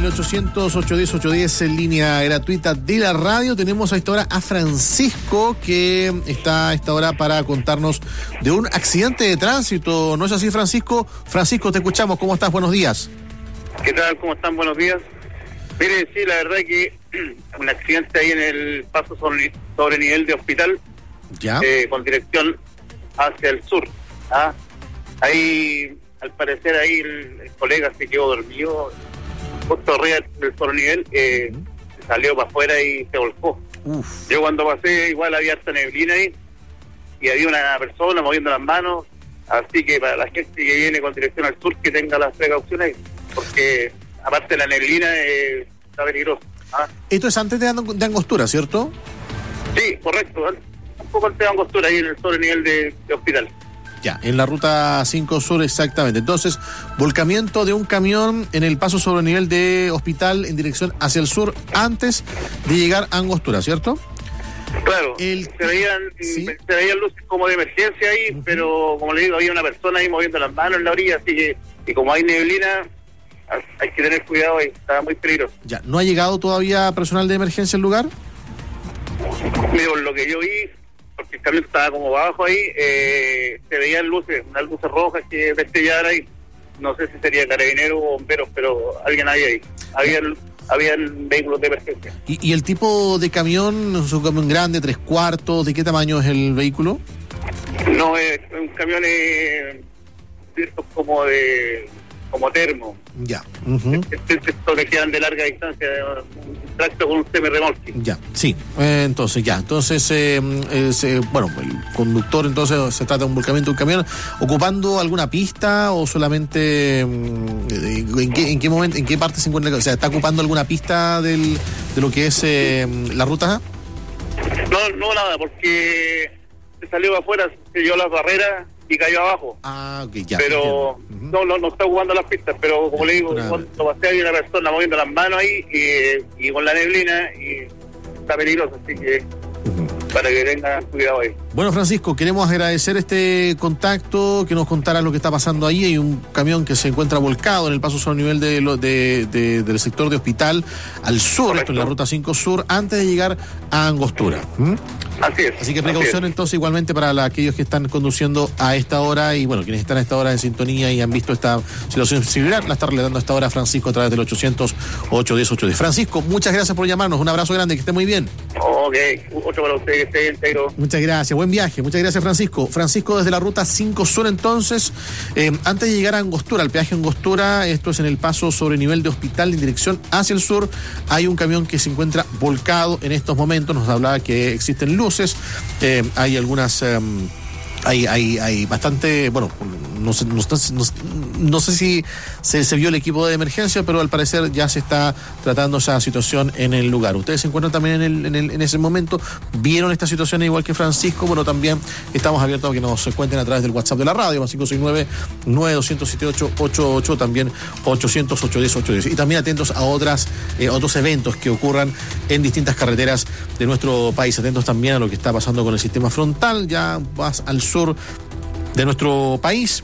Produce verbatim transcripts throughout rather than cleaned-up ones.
el ochocientos, ochocientos diez, ochocientos diez en línea gratuita de la radio. Tenemos a esta hora a Francisco, que está a esta hora para contarnos de un accidente de tránsito. ¿No es así, Francisco? Francisco, te escuchamos. ¿Cómo estás? Buenos días. ¿Qué tal? ¿Cómo están? Buenos días. Mire, sí, la verdad que un accidente ahí en el paso sobre, sobre nivel de hospital, ya, eh, con dirección hacia el sur. ¿Ah? Ahí, al parecer, ahí el, el colega se quedó dormido, justo arriba del sobre nivel, eh, uh-huh. salió para afuera y se volcó. Uf. Yo cuando pasé, igual había harta neblina ahí, y había una persona moviendo las manos, así que para la gente que viene con dirección al sur, que tenga las precauciones, porque aparte de la neblina, eh, está peligroso. ¿Ah? Esto es antes de, de Angostura, ¿cierto? Sí, correcto. Un poco antes de Angostura, ahí en el sobre nivel de, de hospital. Ya, en la ruta cinco Sur, exactamente. Entonces, volcamiento de un camión en el paso sobre nivel de hospital en dirección hacia el sur antes de llegar a Angostura, ¿cierto? Claro, el... se veían ¿Sí? se veían luces como de emergencia ahí, uh-huh. pero como le digo, había una persona ahí moviendo las manos en la orilla, así que, y como hay neblina, hay que tener cuidado ahí, está muy peligroso. Ya, ¿no ha llegado todavía personal de emergencia al lugar? Mira, por lo que yo vi, porque el camión estaba como abajo ahí, eh, se veían luces, unas luces rojas que destellaban ahí. No sé si sería carabinero o bomberos, pero alguien había ahí. Habían, habían vehículos de emergencia. ¿Y, y el tipo de camión, es un camión grande, tres cuartos, de qué tamaño es el vehículo? No, es un camión eh, como de... como termo. Ya. Uh-huh. Estos que quedan de larga distancia, un tracto con un semi-remolque. Ya, sí. Eh, entonces, ya. Entonces, eh, eh, se, bueno, el conductor, entonces, se trata de un volcamiento de un camión, ¿ocupando alguna pista o solamente, en qué, en qué momento, en qué parte se encuentra? O sea, ¿está ocupando alguna pista del, de lo que es eh, la ruta? No, no, nada, porque se salió afuera, se dio las barreras y cayó abajo. Ah, ok, ya. Pero uh-huh. no, no no está ocupando las pistas, pero como le digo, claro. Cuando pasé había una persona moviendo las manos ahí y, y con la neblina y está peligroso, así que uh-huh. para que tengan cuidado ahí. Bueno, Francisco, queremos agradecer este contacto, que nos contaras lo que está pasando ahí. Hay un camión que se encuentra volcado en el paso sobre nivel de, de, de, del sector de hospital al sur, correcto. Esto en la ruta cinco Sur, antes de llegar a Angostura. ¿Mm? Así es. Así que precaución así entonces igualmente para la, aquellos que están conduciendo a esta hora y bueno, quienes están a esta hora en sintonía y han visto esta situación similar, la está relatando a esta hora Francisco a través del ochocientos, ochocientos diez, ochocientos diez. Francisco, muchas gracias por llamarnos, un abrazo grande, que esté muy bien. Ok, otro para usted, que esté bien, Tairo. Muchas gracias, buen viaje, muchas gracias Francisco. Francisco desde la ruta cinco Sur entonces, eh, antes de llegar a Angostura, el peaje Angostura, esto es en el paso sobre nivel de hospital en dirección hacia el sur, hay un camión que se encuentra volcado en estos momentos, nos hablaba que existen luces, eh, hay algunas... Eh, Hay, hay, hay bastante, bueno, no sé, no, no, no sé si se, se vio el equipo de emergencia, pero al parecer ya se está tratando esa situación en el lugar. Ustedes se encuentran también en, el, en, el, en ese momento, vieron esta situación igual que Francisco, bueno, también estamos abiertos a que nos cuenten a través del WhatsApp de la radio, más cinco seis nueve, nueve dos cero siete ocho ocho ocho, también ochocientos, ochocientos diez, ochocientos diez. Y también atentos a otras eh, otros eventos que ocurran en distintas carreteras de nuestro país. Atentos también a lo que está pasando con el sistema frontal, ya vas al sur de nuestro país.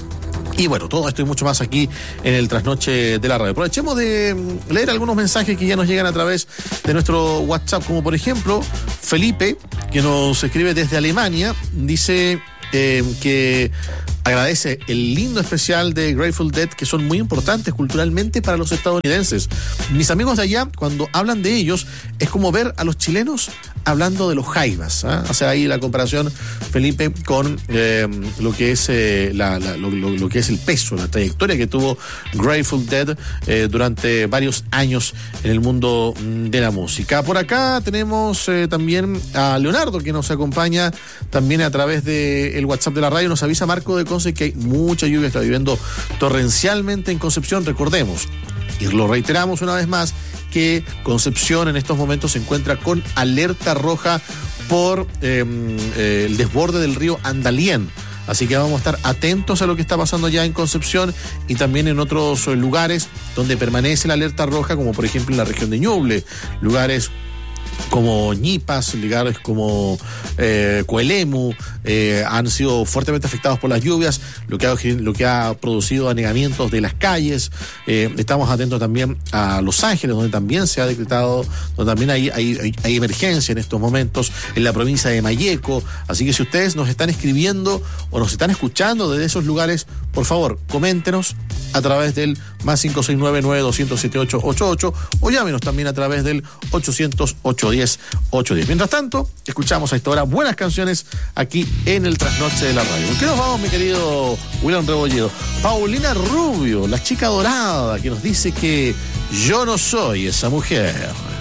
Y bueno, todo esto y mucho más aquí en el Trasnoche de la Radio. Aprovechemos de leer algunos mensajes que ya nos llegan a través de nuestro WhatsApp, como por ejemplo Felipe, que nos escribe desde Alemania, dice eh, que agradece el lindo especial de Grateful Dead, que son muy importantes culturalmente para los estadounidenses. Mis amigos de allá, cuando hablan de ellos, es como ver a los chilenos hablando de los Jaivas, ¿eh? O sea, ahí la comparación, Felipe, con eh, lo que es eh, la, la, lo, lo, lo que es el peso, la trayectoria que tuvo Grateful Dead eh, durante varios años en el mundo de la música. Por acá tenemos eh, también a Leonardo, que nos acompaña también a través del WhatsApp de la radio. Nos avisa Marco de Conce que hay mucha lluvia, está viviendo torrencialmente en Concepción. Recordemos, y lo reiteramos una vez más, que Concepción en estos momentos se encuentra con alerta roja por eh, eh, el desborde del río Andalién. Así que vamos a estar atentos a lo que está pasando ya en Concepción y también en otros lugares donde permanece la alerta roja, como por ejemplo en la región de Ñuble, lugares como Ñipas, lugares como eh, Coelemu, eh, han sido fuertemente afectados por las lluvias, lo que ha, lo que ha producido anegamientos de las calles. Eh, estamos atentos también a Los Ángeles, donde también se ha decretado, donde también hay, hay, hay, hay emergencia en estos momentos, en la provincia de Malleco. Así que si ustedes nos están escribiendo o nos están escuchando desde esos lugares, por favor, coméntenos a través del más cinco seis nueve, nueve dos cero cero, siete ocho ocho ocho o llámenos también a través del ochocientos, ochocientos diez, ochocientos diez. Mientras tanto, escuchamos a esta hora buenas canciones aquí en el Trasnoche de la Radio. ¿Con qué nos vamos, mi querido William Rebolledo? Paulina Rubio, la chica dorada, que nos dice que yo no soy esa mujer.